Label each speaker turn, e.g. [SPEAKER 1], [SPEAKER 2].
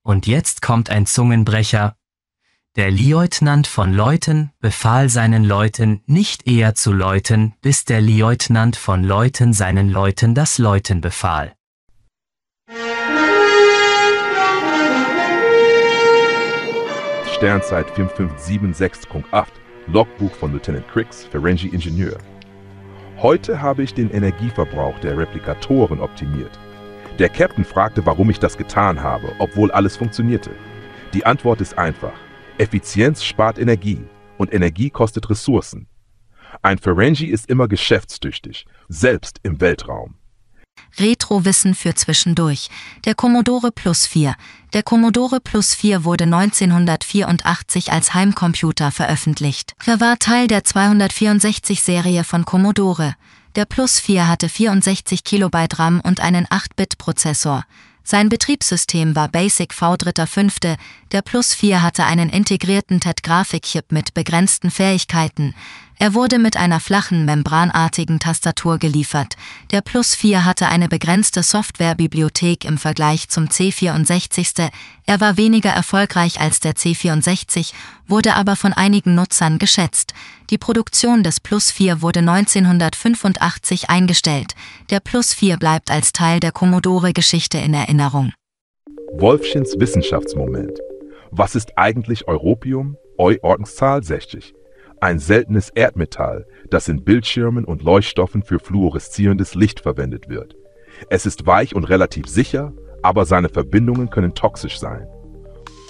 [SPEAKER 1] Und jetzt kommt ein Zungenbrecher. Der Lieutenant von Leuten befahl seinen Leuten, nicht eher zu läuten, bis der Lieutenant von Leuten seinen Leuten das Läuten befahl.
[SPEAKER 2] Sternzeit 5576.8, Logbuch von Lieutenant Crix, Ferengi Ingenieur. Heute habe ich den Energieverbrauch der Replikatoren optimiert. Der Captain fragte, warum ich das getan habe, obwohl alles funktionierte. Die Antwort ist einfach. Effizienz spart Energie und Energie kostet Ressourcen. Ein Ferengi ist immer geschäftstüchtig, selbst im Weltraum.
[SPEAKER 3] Retrowissen für zwischendurch. Der Commodore Plus 4. Der Commodore Plus 4 wurde 1984 als Heimcomputer veröffentlicht. Er war Teil der 264-Serie von Commodore. Der Plus 4 hatte 64 KB RAM und einen 8-Bit-Prozessor. Sein Betriebssystem war BASIC V3.5. Der Plus 4 hatte einen integrierten TED-Grafikchip mit begrenzten Fähigkeiten. Er wurde mit einer flachen, membranartigen Tastatur geliefert. Der Plus 4 hatte eine begrenzte Softwarebibliothek im Vergleich zum C64. Er war weniger erfolgreich als der C64, wurde aber von einigen Nutzern geschätzt. Die Produktion des Plus 4 wurde 1985 eingestellt. Der Plus 4 bleibt als Teil der Commodore-Geschichte in Erinnerung.
[SPEAKER 2] Wolfchens Wissenschaftsmoment. Was ist eigentlich Europium? Ordenszahl 60. Ein seltenes Erdmetall, das in Bildschirmen und Leuchtstoffen für fluoreszierendes Licht verwendet wird. Es ist weich und relativ sicher, aber seine Verbindungen können toxisch sein.